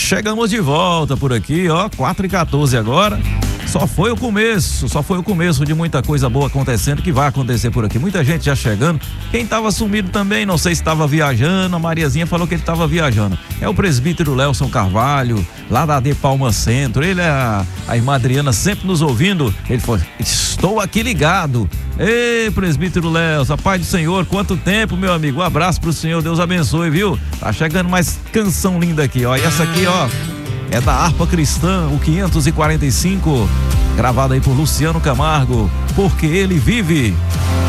Chegamos de volta por aqui, ó, 4h14 agora. Só foi o começo de muita coisa boa acontecendo, que vai acontecer por aqui. Muita gente já chegando. Quem estava sumido também, não sei se estava viajando, a Mariazinha falou que ele estava viajando. É o presbítero Lelson Carvalho, lá da De Palma Centro. Ele é a irmã Adriana sempre nos ouvindo. Ele falou: estou aqui ligado. Ei, presbítero Lelson, a paz do Senhor, quanto tempo, meu amigo. Um abraço pro senhor, Deus abençoe, viu? Tá chegando mais canção linda aqui, ó. E essa aqui, ó, é da Harpa Cristã, o 545, gravada aí por Luciano Camargo, Porque Ele Vive.